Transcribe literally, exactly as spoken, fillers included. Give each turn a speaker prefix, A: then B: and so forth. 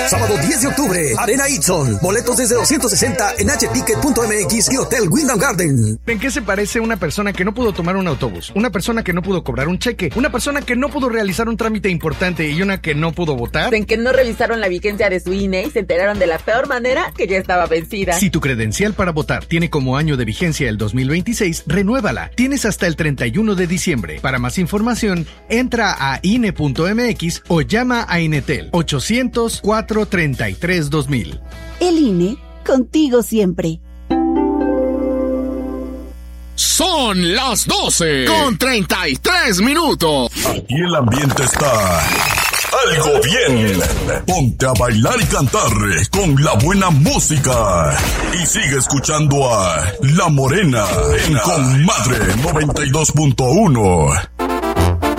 A: Sábado diez de octubre, Arena Itson. Boletos desde doscientos sesenta en h ticket punto m x y Hotel Wyndham Garden.
B: ¿En qué se parece una persona que no pudo tomar un autobús? Una persona que no pudo cobrar un cheque, una persona que no pudo realizar un trámite importante y una que no pudo votar.
C: En que no revisaron la vigencia de su I N E y se enteraron de la peor manera que ya estaba vencida.
B: Si tu credencial para votar tiene como año de vigencia el dos mil veintiséis, renuévala. Tienes hasta el treinta y uno de diciembre. Para más información, entra a I N E punto m x o llama a Inetel ochocientos, cuatrocientos treinta y tres, dos mil.
D: El I N E, contigo siempre.
E: Son las doce con treinta y tres minutos.
F: Aquí el ambiente está algo bien. Ponte a bailar y cantar con la buena música. Y sigue escuchando a La Morena en Comadre noventa y dos punto uno.